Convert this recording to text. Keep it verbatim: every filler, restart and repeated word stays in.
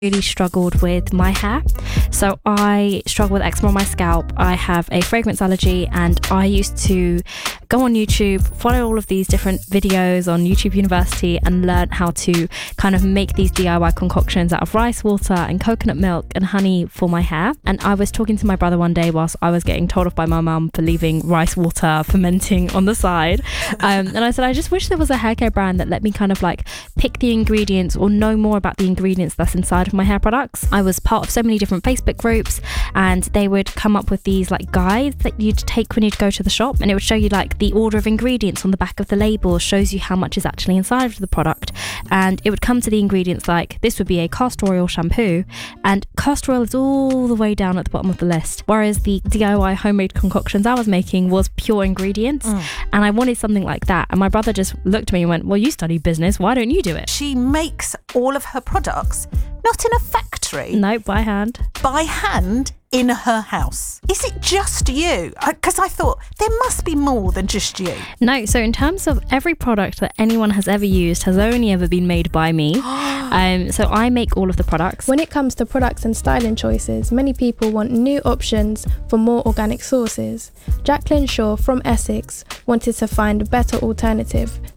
really struggled with my hair. So I struggle with eczema on my scalp. I have a fragrance allergy, and I used to go on YouTube, follow all of these different videos on YouTube University, and learn how to kind of make these D I Y concoctions out of rice water and coconut milk and honey for my hair. And I was talking to my brother one day whilst I was getting told off by my mum for leaving rice water fermenting on the side. Um, and I said, I just wish there was a hair care brand that let me kind of like pick the ingredients or know more about the ingredients that's inside of my hair products. I was part of so many different Facebook groups, and they would come up with these like guides that you'd take when you'd go to the shop, and it would show you like the order of ingredients on the back of the label, shows you how much is actually inside of the product. And it would come to the ingredients like this would be a castor oil shampoo, and castor oil is all the way down at the bottom of the list, whereas the D I Y homemade concoctions I was making was pure ingredients. Mm. And I wanted something like that, and my brother just looked at me and went, well, you study business, why don't you do it? She makes all of her products not in a factory. No, by hand. By hand in her house. Is it just you? Because I, I thought there must be more than just you. No, so in terms of every product that anyone has ever used has only ever been made by me. um, so I make all of the products. When it comes to products and styling choices, many people want new options for more organic sources. Jacqueline Shaw from Essex wanted to find a better alternative